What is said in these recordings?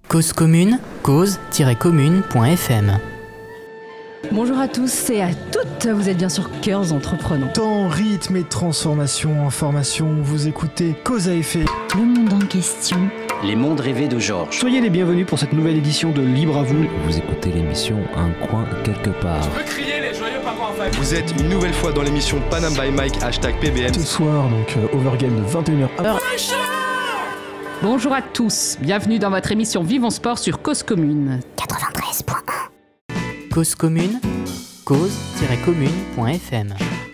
Cause commune, cause-commune.fm. Bonjour à tous et à toutes, vous êtes bien sur Cœurs Entreprenants. Temps, rythme et transformation en formation, vous écoutez Cause à effet. Le monde en question. Les mondes rêvés de Georges. Soyez les bienvenus pour cette nouvelle édition de Libre à vous. Vous écoutez l'émission Un coin quelque part. Je peux crier les joyeux parents en famille. Vous êtes une nouvelle fois dans l'émission Panam by Mike, #PBM. Ce soir, donc Overgame de 21h. Bonjour à tous, bienvenue dans votre émission Vivons Sport sur Cause Commune. 93.1. Cause commune, cause-commune.fm.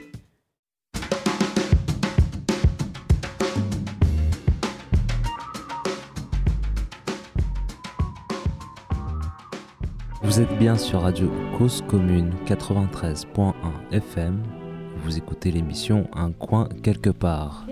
Vous êtes bien sur Radio Cause Commune 93.1 FM. Vous écoutez l'émission Un coin quelque part.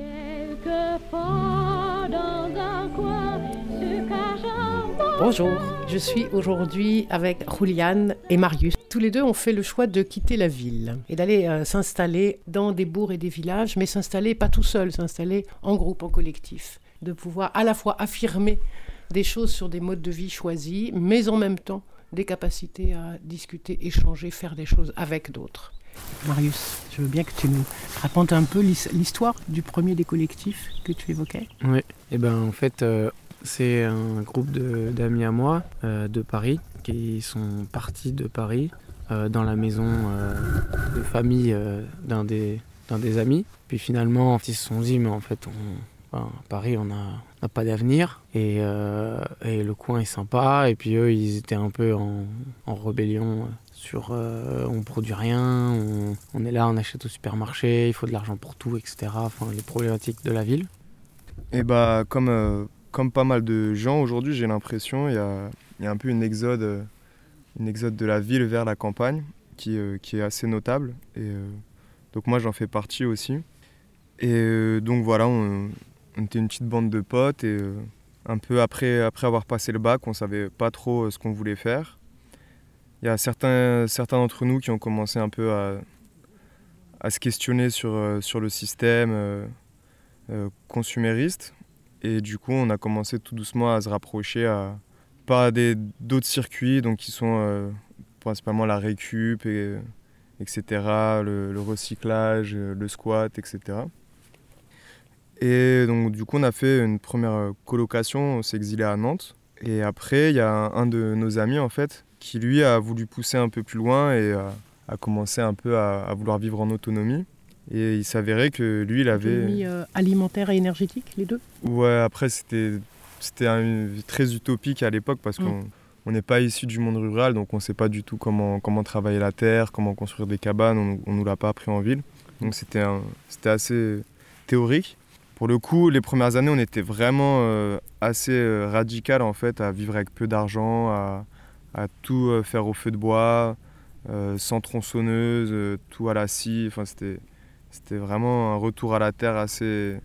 Bonjour, je suis aujourd'hui avec Juliane et Marius. Tous les deux ont fait le choix de quitter la ville et d'aller s'installer dans des bourgs et des villages, mais s'installer pas tout seul, s'installer en groupe, en collectif. De pouvoir à la fois affirmer des choses sur des modes de vie choisis, mais en même temps des capacités à discuter, échanger, faire des choses avec d'autres. Marius, je veux bien que tu nous racontes un peu l'histoire du premier des collectifs que tu évoquais. Oui, et en fait, c'est un groupe d'amis à moi de Paris qui sont partis de Paris dans la maison de famille d'un des amis. Puis finalement, ils se sont dit, mais en fait, à Paris, on n'a pas d'avenir et le coin est sympa. Et puis eux, ils étaient un peu en rébellion sur on produit rien, on est là, on achète au supermarché, il faut de l'argent pour tout, etc. Enfin, les problématiques de la ville. Et comme pas mal de gens aujourd'hui, j'ai l'impression il y a un peu une exode de la ville vers la campagne qui est assez notable. Et donc moi, j'en fais partie aussi. Et donc voilà, on était une petite bande de potes et un peu après avoir passé le bac, on savait pas trop ce qu'on voulait faire. Il y a certains d'entre nous qui ont commencé un peu à se questionner sur le système consumériste. Et du coup, on a commencé tout doucement à se rapprocher par d'autres circuits, donc qui sont principalement la récup, etc., le recyclage, le squat, etc. Et donc, du coup, on a fait une première colocation, on s'est exilé à Nantes. Et après, il y a un de nos amis, en fait, qui lui a voulu pousser un peu plus loin et a commencé un peu à vouloir vivre en autonomie. Et il s'avérait que lui, il avait... Autonomie alimentaire et énergétique, les deux ? Ouais, après, c'était très utopique à l'époque parce qu'on n'est pas issu du monde rural, donc on ne sait pas du tout comment travailler la terre, comment construire des cabanes, on ne nous l'a pas appris en ville. Donc c'était assez théorique. Pour le coup, les premières années, on était vraiment assez radical en fait, à vivre avec peu d'argent, à tout faire au feu de bois, sans tronçonneuse, tout à la scie. Enfin, c'était vraiment un retour à la terre assez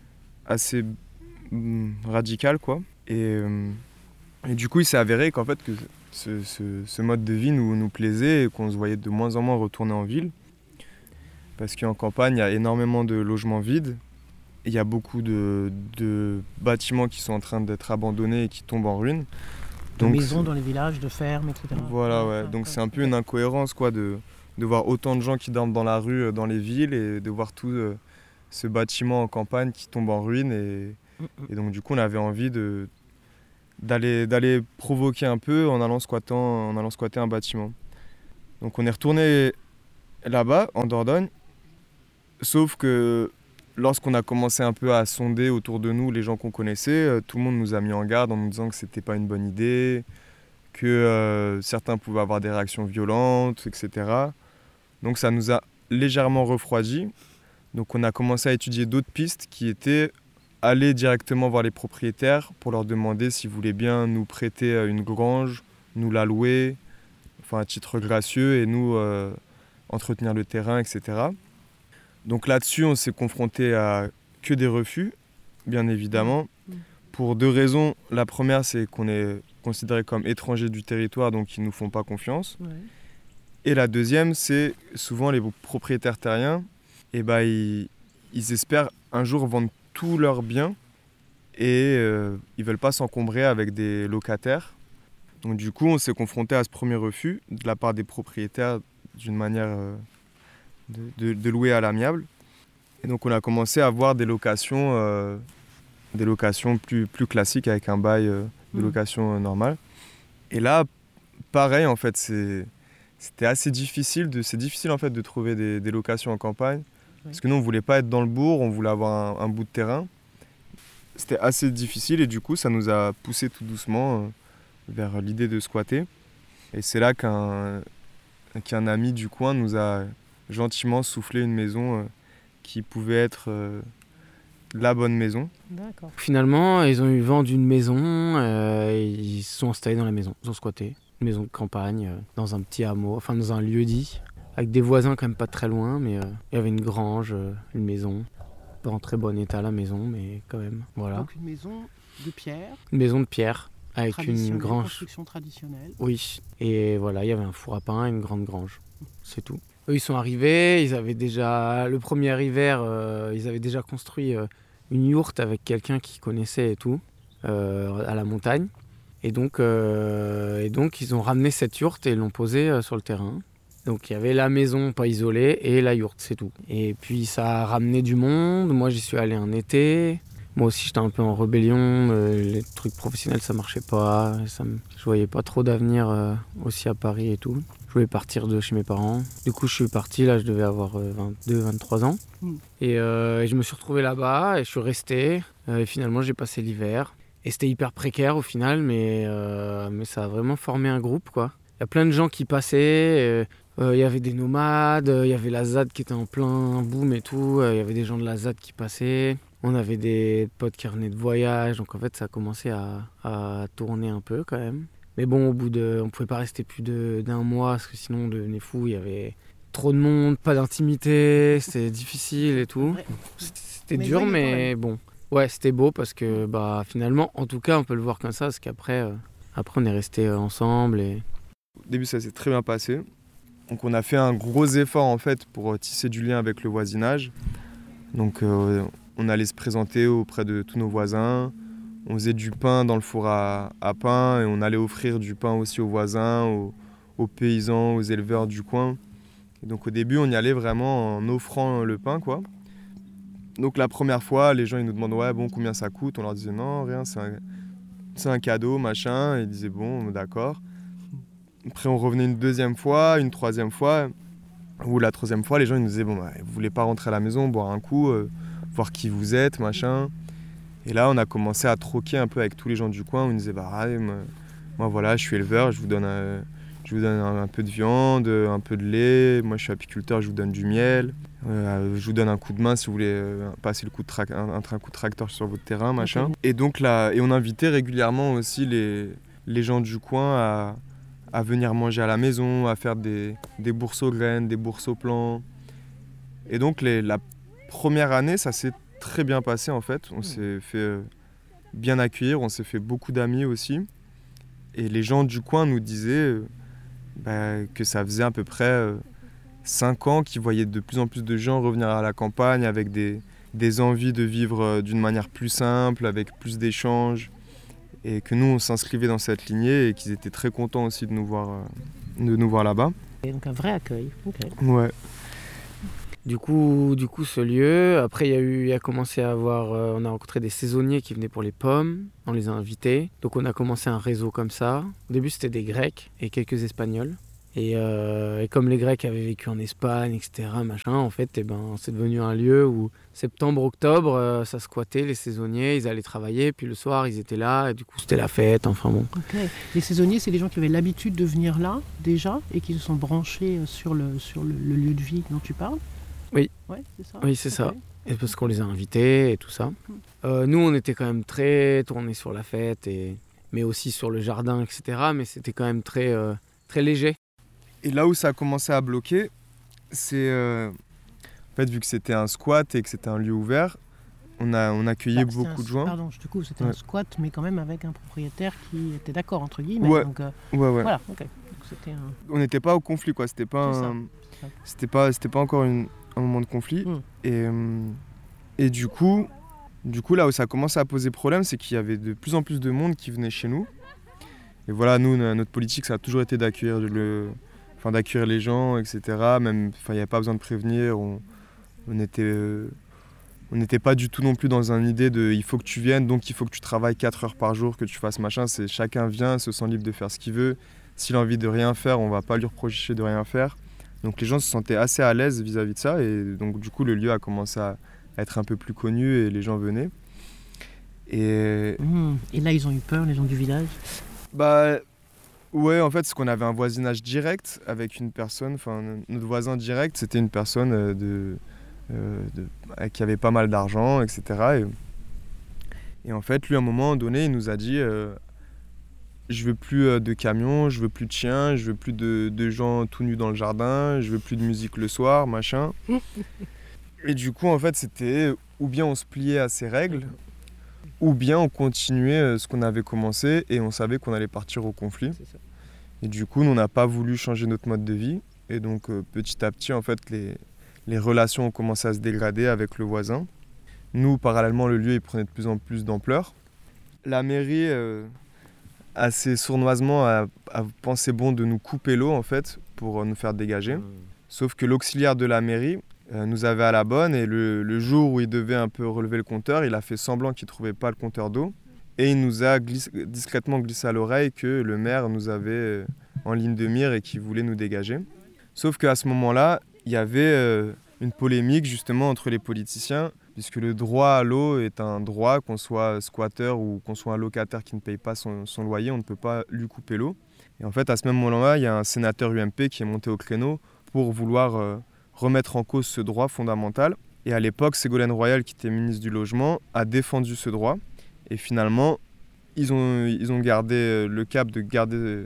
radical, quoi. Et du coup, il s'est avéré qu'en fait, que ce mode de vie nous plaisait et qu'on se voyait de moins en moins retourner en ville. Parce qu'en campagne, il y a énormément de logements vides. Il y a beaucoup de bâtiments qui sont en train d'être abandonnés et qui tombent en ruine. De maisons dans les villages, de fermes, etc. Voilà, ouais. Donc c'est un peu une incohérence, quoi, de voir autant de gens qui dorment dans la rue, dans les villes, et de voir tout ce bâtiment en campagne qui tombe en ruine. Et donc du coup, on avait envie d'aller provoquer un peu en allant squatter un bâtiment. Donc on est retourné là-bas, en Dordogne, sauf que lorsqu'on a commencé un peu à sonder autour de nous les gens qu'on connaissait, tout le monde nous a mis en garde en nous disant que c'était pas une bonne idée, que certains pouvaient avoir des réactions violentes, etc. Donc ça nous a légèrement refroidi. Donc on a commencé à étudier d'autres pistes qui étaient aller directement voir les propriétaires pour leur demander s'ils voulaient bien nous prêter une grange, nous la louer, enfin à titre gracieux, et nous entretenir le terrain, etc. Donc là-dessus, on s'est confronté à que des refus, bien évidemment, pour deux raisons. La première, c'est qu'on est considéré comme étranger du territoire, donc ils ne nous font pas confiance. Ouais. Et la deuxième, c'est souvent les propriétaires terriens, ils espèrent un jour vendre tous leurs biens et ils veulent pas s'encombrer avec des locataires. Donc du coup, on s'est confronté à ce premier refus de la part des propriétaires d'une manière de louer à l'amiable. Et donc on a commencé à avoir des locations plus classiques avec un bail de location normale. Et là, pareil, en fait, c'était assez difficile. C'est difficile en fait de trouver des locations en campagne. Parce que nous, on ne voulait pas être dans le bourg, on voulait avoir un bout de terrain. C'était assez difficile et du coup, ça nous a poussé tout doucement vers l'idée de squatter. Et c'est là qu'un ami du coin nous a gentiment soufflé une maison qui pouvait être la bonne maison. D'accord. Finalement, ils ont eu vent d'une maison et ils se sont installés dans la maison. Ils ont squatté. Une maison de campagne, dans un petit hameau, enfin dans un lieu-dit, avec des voisins quand même pas très loin, mais il y avait une grange, une maison. Pas en très bon état la maison, mais quand même, voilà. Donc une maison de pierre. Une maison de pierre, avec une grange. Construction traditionnelle. Oui, et voilà, il y avait un four à pain et une grande grange. C'est tout. Eux, ils sont arrivés, ils avaient déjà, le premier hiver, ils avaient déjà construit une yourte avec quelqu'un qu'ils connaissaient et tout, à la montagne. Et donc, ils ont ramené cette yourte et l'ont posée sur le terrain. Donc, il y avait la maison pas isolée et la yourte, c'est tout. Et puis, ça a ramené du monde. Moi, j'y suis allé un été. Moi aussi, j'étais un peu en rébellion. Les trucs professionnels, ça marchait pas. Je voyais pas trop d'avenir aussi à Paris et tout. Je voulais partir de chez mes parents. Du coup, je suis parti. Là, je devais avoir 22, 23 ans. Et je me suis retrouvé là-bas et je suis resté. Et finalement, j'ai passé l'hiver. Et c'était hyper précaire au final, mais ça a vraiment formé un groupe, quoi. Il y a plein de gens qui passaient. Il y avait des nomades. Il y avait la ZAD qui était en plein boom et tout. Il y avait des gens de la ZAD qui passaient. On avait des potes qui revenaient de voyage. Donc en fait, ça a commencé à tourner un peu quand même. Mais bon, on pouvait pas rester plus d'un mois parce que sinon on devenait fou. Il y avait trop de monde, pas d'intimité, c'était difficile et tout. C'était dur, mais bon. Ouais, c'était beau parce que finalement, en tout cas, on peut le voir comme ça, parce qu'après, on est restés ensemble. Et... Au début, ça s'est très bien passé. Donc on a fait un gros effort en fait pour tisser du lien avec le voisinage. Donc on allait se présenter auprès de tous nos voisins. On faisait du pain dans le four à pain et on allait offrir du pain aussi aux voisins, aux paysans, aux éleveurs du coin. Et donc au début, on y allait vraiment en offrant le pain, quoi. Donc la première fois, les gens ils nous demandaient combien ça coûte. On leur disait non, rien, c'est un cadeau, machin. Et ils disaient bon, d'accord. Après on revenait une deuxième fois, une troisième fois. Ou la troisième fois, les gens ils nous disaient vous voulez pas rentrer à la maison, boire un coup, voir qui vous êtes, machin. Et là on a commencé à troquer un peu avec tous les gens du coin. On nous disait moi voilà, je suis éleveur, je vous donne un peu de viande, un peu de lait. Moi je suis apiculteur, je vous donne du miel. Je vous donne un coup de main si vous voulez passer un coup de tracteur sur votre terrain, machin. Okay. Et donc là, on invitait régulièrement aussi les gens du coin à venir manger à la maison, à faire des bourses aux graines, des bourses aux plants. Et donc la première année, ça s'est très bien passé en fait. On s'est fait bien accueillir, on s'est fait beaucoup d'amis aussi. Et les gens du coin nous disaient que ça faisait à peu près 5 ans qu'ils voyaient de plus en plus de gens revenir à la campagne avec des envies de vivre d'une manière plus simple, avec plus d'échanges. Et que nous, on s'inscrivait dans cette lignée et qu'ils étaient très contents aussi de nous voir là-bas. Et donc un vrai accueil. Okay. Ouais. Du coup, ce lieu, après il a commencé à avoir, on a rencontré des saisonniers qui venaient pour les pommes, on les a invités. Donc on a commencé un réseau comme ça. Au début c'était des Grecs et quelques Espagnols. Et comme les Grecs avaient vécu en Espagne, etc., en fait, c'est devenu un lieu où septembre, octobre, ça squattait, les saisonniers, ils allaient travailler, puis le soir, ils étaient là, et du coup, c'était la fête, enfin bon. Okay. Les saisonniers, c'est les gens qui avaient l'habitude de venir là, déjà, et qui se sont branchés sur le lieu de vie dont tu parles ? Oui. Ouais, c'est ça. Oui, c'est ça. Et parce qu'on les a invités et tout ça. Nous, on était quand même très tournés sur la fête, mais aussi sur le jardin, etc., mais c'était quand même très léger. Et là où ça a commencé à bloquer, c'est en fait vu que c'était un squat et que c'était un lieu ouvert, on accueillait beaucoup de gens. Pardon, je te coupe, c'était un squat, mais quand même avec un propriétaire qui était d'accord entre guillemets. Ouais. Donc, Voilà, ok. Donc, c'était on n'était pas au conflit, quoi. C'était pas c'était pas encore un moment de conflit. Et du coup, Du coup, là où ça a commencé à poser problème, c'est qu'il y avait de plus en plus de monde qui venait chez nous. Et voilà, nous, notre politique, ça a toujours été d'accueillir les gens, etc. Même, il n'y avait pas besoin de prévenir. On n'était pas du tout non plus dans une idée de il faut que tu viennes, donc il faut que tu travailles 4 heures par jour, que tu fasses machin. C'est chacun vient, se sent libre de faire ce qu'il veut. S'il a envie de rien faire, on va pas lui reprocher de rien faire. Donc les gens se sentaient assez à l'aise vis-à-vis de ça. Et donc du coup, le lieu a commencé à être un peu plus connu et les gens venaient. Et là, ils ont eu peur, les gens du village? Ouais, en fait, c'est qu'on avait un voisinage direct avec une personne. Notre voisin direct, c'était une personne qui avait pas mal d'argent, etc. Et en fait, lui, à un moment donné, il nous a dit je veux plus de camions, je veux plus de chiens, je veux plus de gens tout nus dans le jardin, je veux plus de musique le soir, machin. Et du coup, en fait, c'était ou bien on se pliait à ces règles, ou bien on continuait ce qu'on avait commencé et on savait qu'on allait partir au conflit. Et du coup, nous, on n'a pas voulu changer notre mode de vie. Et donc, petit à petit, en fait, les relations ont commencé à se dégrader avec le voisin. Nous, parallèlement, le lieu il prenait de plus en plus d'ampleur. La mairie, assez sournoisement, a pensé bon de nous couper l'eau, en fait, pour nous faire dégager. Sauf que l'auxiliaire de la mairie nous avait à la bonne et le jour où il devait un peu relever le compteur, il a fait semblant qu'il ne trouvait pas le compteur d'eau. Et il nous a discrètement glissé à l'oreille que le maire nous avait en ligne de mire et qu'il voulait nous dégager. Sauf qu'à ce moment-là, il y avait une polémique justement entre les politiciens, puisque le droit à l'eau est un droit, qu'on soit squatteur ou qu'on soit un locataire qui ne paye pas son loyer, on ne peut pas lui couper l'eau. Et en fait, à ce même moment-là, il y a un sénateur UMP qui est monté au créneau pour vouloir remettre en cause ce droit fondamental. Et à l'époque, Ségolène Royal, qui était ministre du Logement, a défendu ce droit. Et finalement, ils ont gardé le cap de garder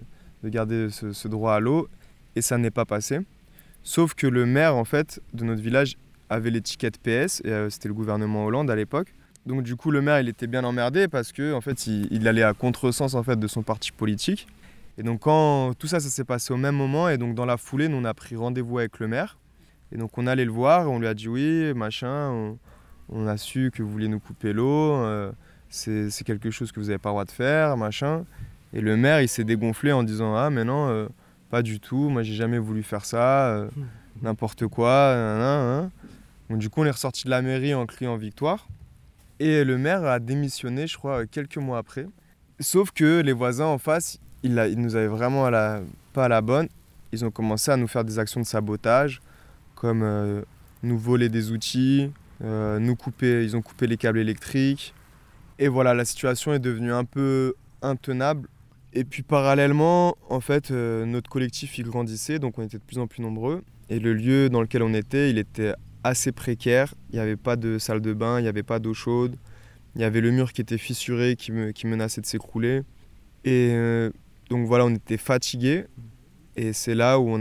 ce droit à l'eau, et ça n'est pas passé. Sauf que le maire, en fait, de notre village avait l'étiquette PS, et c'était le gouvernement Hollande à l'époque. Donc du coup, le maire, il était bien emmerdé parce que en fait, il allait à contresens en fait de son parti politique. Et donc quand tout ça s'est passé au même moment, et donc dans la foulée, nous on a pris rendez-vous avec le maire. Et donc on allait le voir, on lui a dit oui, machin, on a su que vous vouliez nous couper l'eau, c'est quelque chose que vous n'avez pas le droit de faire, machin. Et le maire, il s'est dégonflé en disant ah mais non, pas du tout, moi j'ai jamais voulu faire ça, n'importe quoi, nan. Donc du coup on est ressorti de la mairie en criant victoire. Et le maire a démissionné, je crois, quelques mois après. Sauf que les voisins en face, ils nous avaient vraiment pas à la bonne. Ils ont commencé à nous faire des actions de sabotage, comme nous voler des outils, ils ont coupé les câbles électriques. Et voilà, la situation est devenue un peu intenable. Et puis parallèlement, en fait, notre collectif il grandissait, donc on était de plus en plus nombreux. Et le lieu dans lequel on était, il était assez précaire. Il n'y avait pas de salle de bain, il n'y avait pas d'eau chaude. Il y avait le mur qui était fissuré, qui menaçait de s'écrouler. Et donc voilà, on était fatigués. Et c'est là où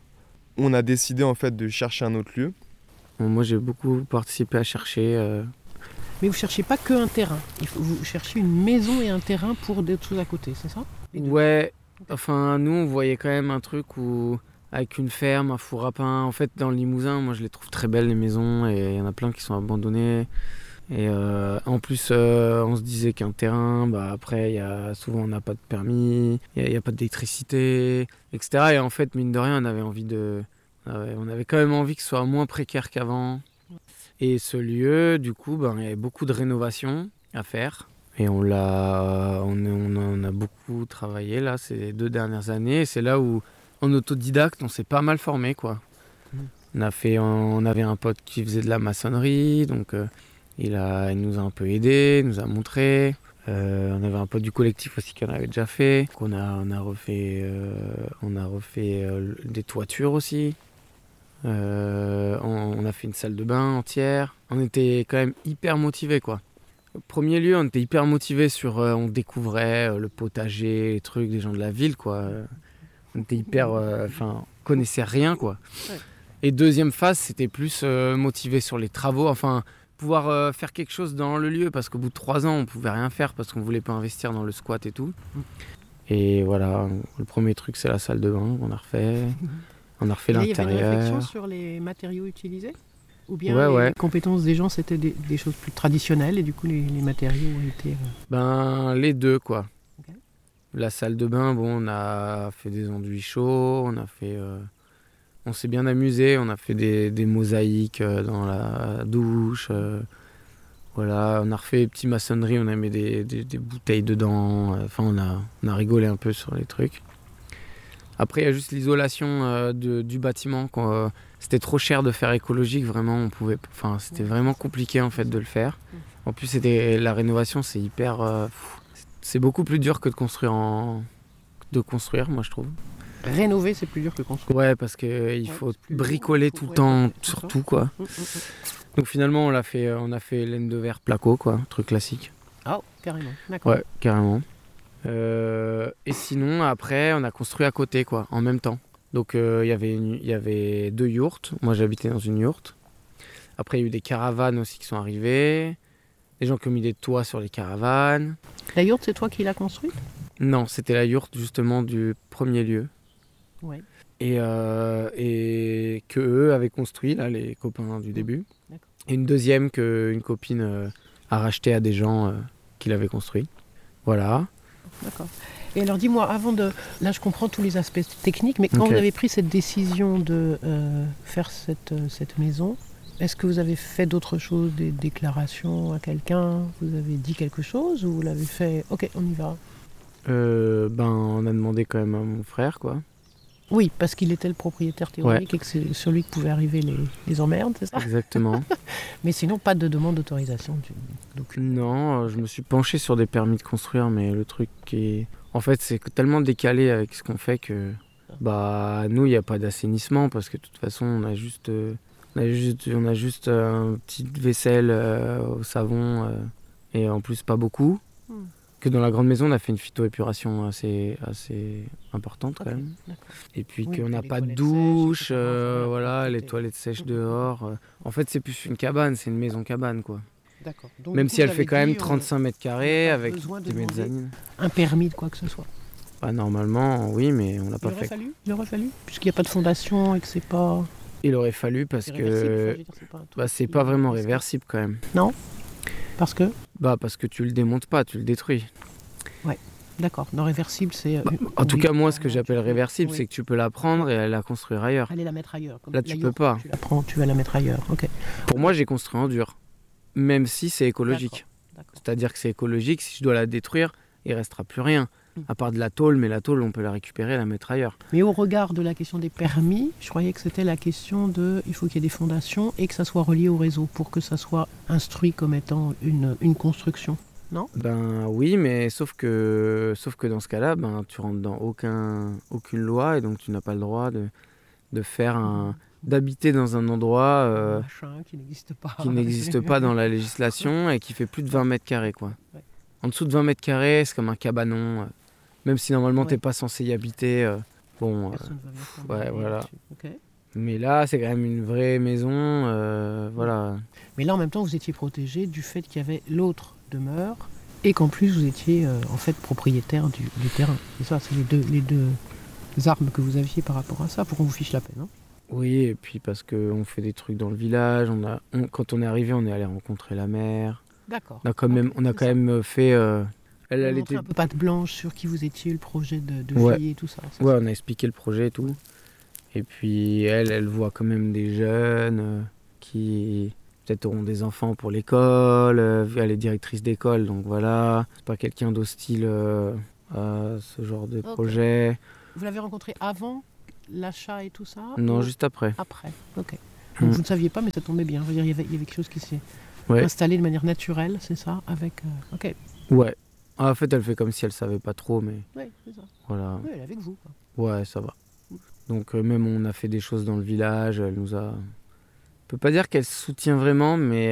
on a décidé en fait de chercher un autre lieu. Moi, j'ai beaucoup participé à chercher. Mais vous ne cherchez pas qu'un terrain. Vous cherchez une maison et un terrain pour d'autres choses à côté, c'est ça? Ouais, enfin, nous, on voyait quand même un truc où, avec une ferme, un four à pain. En fait, dans le Limousin, moi, je les trouve très belles, les maisons. Et il y en a plein qui sont abandonnées. Et en plus, on se disait qu'un terrain, après, souvent, on n'a pas de permis, il n'y a pas d'électricité, etc. Et en fait, mine de rien, on avait quand même envie que ce soit moins précaire qu'avant. Et ce lieu, du coup, il y avait beaucoup de rénovations à faire. Et on en a beaucoup travaillé là, ces 2 dernières années. Et c'est là où, en autodidacte, on s'est pas mal formé, quoi. On avait un pote qui faisait de la maçonnerie, donc il nous a un peu aidés, nous a montré. On avait un pote du collectif aussi qui en avait déjà fait. Donc on a refait des toitures aussi. On a fait une salle de bain entière. On était quand même hyper motivés, quoi. Au premier lieu, on était hyper motivés on découvrait le potager, les trucs des gens de la ville, quoi. On était hyper... on connaissait rien, quoi. Ouais. Et deuxième phase, c'était plus motivé sur les travaux, pouvoir faire quelque chose dans le lieu, parce qu'au bout de 3 ans, on pouvait rien faire parce qu'on voulait pas investir dans le squat et tout. Et voilà, le premier truc, c'est la salle de bain qu'on a refait. On a refait l'intérieur. Il y avait une réflexion sur les matériaux utilisés? Ou bien les compétences des gens, c'était des choses plus traditionnelles et du coup, les matériaux ont été... Les deux, quoi. Okay. La salle de bain, on a fait des enduits chauds, on s'est bien amusé, on a fait des mosaïques dans la douche. On a refait des petites maçonneries, on a mis des bouteilles dedans. On a rigolé un peu sur les trucs. Après, il y a juste l'isolation du bâtiment. C'était trop cher de faire écologique, vraiment. C'était vraiment compliqué en fait de le faire. En plus, la rénovation, c'est hyper. C'est beaucoup plus dur que de construire, moi je trouve. Rénover, c'est plus dur que construire. Ouais, parce qu'il faut bricoler tout le temps, surtout quoi. Donc finalement, on a fait laine de verre placo, quoi, truc classique. Ah, carrément, d'accord. Ouais, carrément. Et sinon, après, on a construit à côté, quoi, en même temps. Donc il y avait 2 yourtes. Moi, j'habitais dans une yourte. Après, il y a eu des caravanes aussi qui sont arrivées. Des gens qui ont mis des toits sur les caravanes. La yourte, c'est toi qui l'as construite ? Non, c'était la yourte justement du premier lieu. Ouais. Et que eux avaient construit, là, les copains du début. D'accord. Et une deuxième qu'une copine a racheté à des gens qui l'avaient construit. Voilà. D'accord. Et alors dis-moi, avant de... Là, je comprends tous les aspects techniques, mais quand vous avez pris cette décision de faire cette maison, est-ce que vous avez fait d'autres choses, des déclarations à quelqu'un ? Vous avez dit quelque chose ou vous l'avez fait, ok, on y va ? On a demandé quand même à mon frère, quoi. Oui, parce qu'il était le propriétaire théorique et que c'est sur lui que pouvaient arriver les emmerdes, c'est ça ? Exactement. Mais sinon, pas de demande d'autorisation Non, je me suis penché sur des permis de construire, mais le truc est... En fait, c'est tellement décalé avec ce qu'on fait que... nous, il n'y a pas d'assainissement, parce que de toute façon, on a juste une petite vaisselle au savon, et en plus, pas beaucoup. Que dans la grande maison, on a fait une phytoépuration assez importante quand même. D'accord. Et puis qu'on n'a pas de douche, les toilettes sèches dehors. En fait, c'est plus une cabane, c'est une maison cabane, quoi. D'accord. Donc, même si elle fait quand même 35 mètres carrés avec des mezzanines. Un permis de quoi que ce soit. Normalement, oui, mais on l'a pas fait. Il aurait fallu, puisqu'il n'y a pas de fondation et que c'est pas... Il aurait fallu parce que c'est pas vraiment réversible quand même. Non ? Parce que ? Parce que tu le démontes pas, tu le détruis. Ouais, d'accord. Non, réversible, c'est... en tout cas, moi, ce que j'appelle réversible, c'est que tu peux la prendre et la construire ailleurs. Aller la mettre ailleurs. Là, tu peux pas. Tu la prends, tu vas la mettre ailleurs, ok. Pour moi, j'ai construit en dur, même si c'est écologique. D'accord. C'est-à-dire que c'est écologique, si je dois la détruire, il restera plus rien. À part de la tôle, mais la tôle, on peut la récupérer et la mettre ailleurs. Mais au regard de la question des permis, je croyais que c'était la question de... Il faut qu'il y ait des fondations et que ça soit relié au réseau pour que ça soit instruit comme étant une construction, non ? Oui, mais sauf que dans ce cas-là, tu rentres dans aucune loi et donc tu n'as pas le droit de faire d'habiter dans un endroit qui n'existe pas dans la législation et qui fait plus de 20 mètres carrés, quoi. Ouais. En dessous de 20 mètres carrés, c'est comme un cabanon. Même si normalement t'es pas censé y habiter, voilà. Okay. Mais là, c'est quand même une vraie maison, voilà. Mais là, en même temps, vous étiez protégé du fait qu'il y avait l'autre demeure et qu'en plus vous étiez en fait propriétaire du terrain. C'est ça, c'est les deux armes que vous aviez par rapport à ça, pour qu'on vous fiche la paix, non ? Oui, et puis parce qu'on fait des trucs dans le village. Quand on est arrivé, on est allé rencontrer la mère. D'accord. On a quand même fait. Elle était un peu patte blanche sur qui vous étiez, le projet de vie et tout ça. Ouais, on a expliqué le projet et tout. Et puis elle voit quand même des jeunes qui peut-être auront des enfants pour l'école. Elle est directrice d'école, donc voilà. C'est pas quelqu'un d'hostile à ce genre de projet. Vous l'avez rencontré avant l'achat et tout ça ? Non, juste après. Après, ok. Donc vous ne saviez pas, mais ça tombait bien. Je veux dire, il y avait quelque chose qui s'est installé de manière naturelle, c'est ça, avec... Ok. Ouais. En fait, elle fait comme si elle savait pas trop, mais... Oui, c'est ça. Voilà. Oui, elle est avec vous, quoi. Ouais, ça va. Donc même on a fait des choses dans le village, elle nous a... Je peux pas dire qu'elle soutient vraiment, mais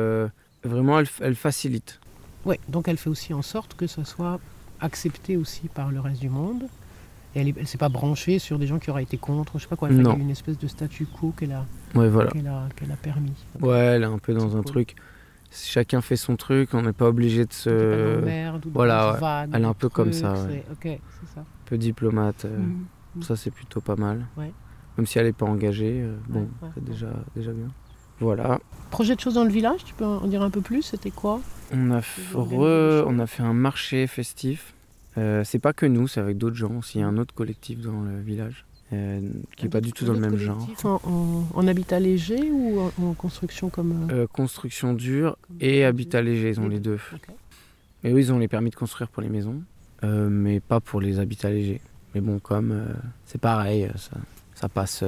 elle facilite. Oui, donc elle fait aussi en sorte que ça soit accepté aussi par le reste du monde. Et elle s'est pas branchée sur des gens qui auraient été contre, je sais pas quoi. Elle a une espèce de statu quo qu'elle a permis. Ouais, elle est un peu dans un truc... Chacun fait son truc, on n'est pas obligé de se... Voilà, elle est un peu comme ça. Ouais. C'est ça. Un peu diplomate, ça c'est plutôt pas mal. Ouais. Même si elle n'est pas engagée, c'est déjà bien. Voilà. Projet de choses dans le village, tu peux en dire un peu plus? C'était quoi? On a fait un marché festif. C'est pas que nous, c'est avec d'autres gens aussi. Il y a un autre collectif dans le village qui n'est pas du tout dans le même genre. En habitat léger ou en construction comme... Construction dure et habitat léger, ils ont les deux. Okay. Mais eux, ils ont les permis de construire pour les maisons, mais pas pour les habitats légers. Mais bon, comme c'est pareil, ça passe.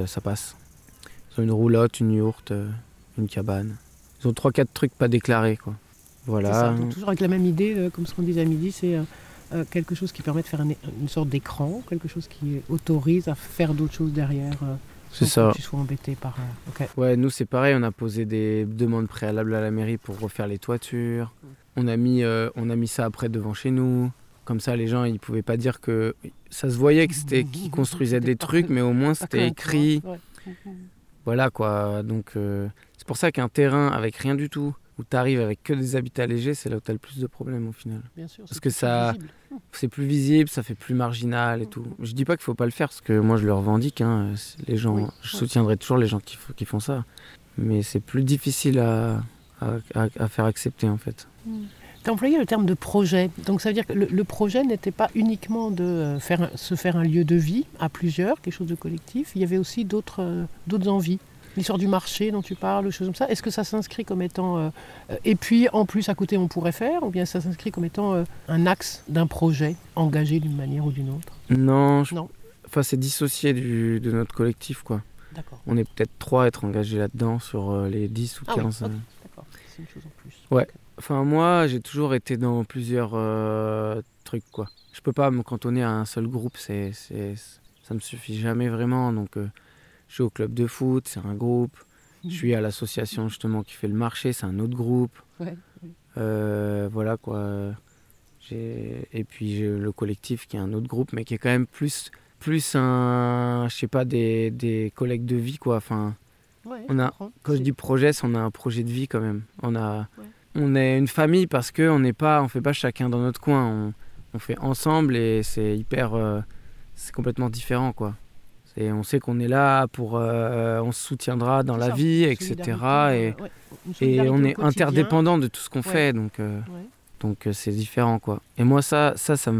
Ils ont une roulotte, une yourte, une cabane. Ils ont 3-4 trucs pas déclarés, quoi. Voilà. C'est ça, donc toujours avec la même idée, comme ce qu'on disait à midi, c'est quelque chose qui permet de faire une sorte d'écran, quelque chose qui autorise à faire d'autres choses derrière. C'est ça. Que tu sois embêté par... Okay. Ouais, nous c'est pareil, on a posé des demandes préalables à la mairie pour refaire les toitures. On a mis ça après devant chez nous. Comme ça, les gens, ils pouvaient pas dire que... Ça se voyait que c'était qu'ils construisaient des trucs, mais au moins c'était écrit. Ouais. Voilà quoi, donc c'est pour ça qu'un terrain avec rien du tout, où tu arrives avec que des habitats légers, c'est là où tu as le plus de problèmes au final. Bien sûr, parce que c'est plus visible, ça fait plus marginal et tout. Je dis pas qu'il faut pas le faire, parce que moi je le revendique, hein, les gens, je soutiendrai toujours les gens qui font ça. Mais c'est plus difficile à faire accepter en fait. Tu as employé le terme de projet, donc ça veut dire que le projet n'était pas uniquement de se faire un lieu de vie à plusieurs, quelque chose de collectif, il y avait aussi d'autres envies. L'histoire du marché dont tu parles, choses comme ça, est-ce que ça s'inscrit comme étant... et puis en plus à côté on pourrait faire, ou bien ça s'inscrit comme étant un axe d'un projet engagé d'une manière ou d'une autre? Non. Enfin c'est dissocié de notre collectif quoi. D'accord. On est peut-être 3 à être engagés là-dedans sur les 10 ou 15. Oui, okay. D'accord, c'est une chose en plus. Ouais. Okay. Enfin, moi, j'ai toujours été dans plusieurs trucs, quoi. Je peux pas me cantonner à un seul groupe, ça me suffit jamais vraiment. Donc, je suis au club de foot, c'est un groupe. Je suis à l'association, justement, qui fait le marché, c'est un autre groupe. Ouais. Voilà, quoi. Et puis, j'ai le collectif, qui est un autre groupe, mais qui est quand même plus un... Je sais pas, des collègues de vie, quoi. Enfin, quand je dis projet, on a un projet de vie, quand même. On est une famille parce qu'on fait pas chacun dans notre coin, on fait ensemble et c'est c'est complètement différent quoi. On sait qu'on est là pour, on se soutiendra dans la vie, etc. Et on est interdépendant de tout ce qu'on fait, donc c'est différent quoi. Et moi c'est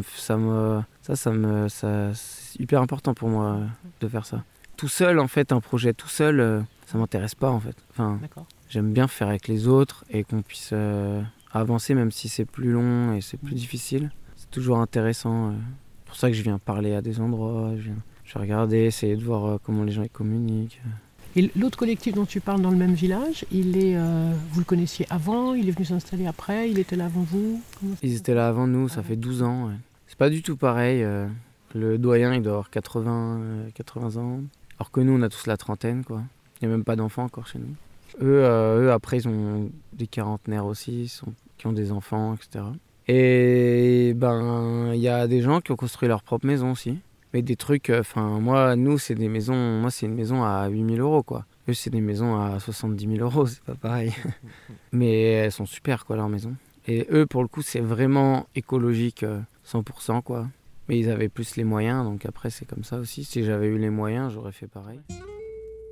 hyper important pour moi de faire ça. Tout seul en fait, un projet tout seul, ça m'intéresse pas en fait. Enfin, j'aime bien faire avec les autres et qu'on puisse avancer même si c'est plus long et c'est plus difficile. C'est toujours intéressant. C'est pour ça que je viens parler à des endroits, je viens regarder, essayer de voir comment les gens ils communiquent. Et l'autre collectif dont tu parles dans le même village, vous le connaissiez avant, il est venu s'installer après, il était là avant vous? Ils étaient là avant nous, ça fait 12 ans. Ouais. C'est pas du tout pareil. Le doyen il doit avoir 80 ans, alors que nous on a tous la trentaine quoi. Il n'y a même pas d'enfants encore chez nous. Eux, après, ils ont des quarantenaires aussi, qui ont des enfants, etc. Et il y a des gens qui ont construit leur propre maison aussi. Mais des trucs, nous, c'est des maisons, moi, c'est une maison à 8 000 €, quoi. Eux, c'est des maisons à 70 000 €, c'est pas pareil. Mais elles sont super, quoi, leurs maisons. Et eux, pour le coup, c'est vraiment écologique, 100%, quoi. Mais ils avaient plus les moyens, donc après, c'est comme ça aussi. Si j'avais eu les moyens, j'aurais fait pareil.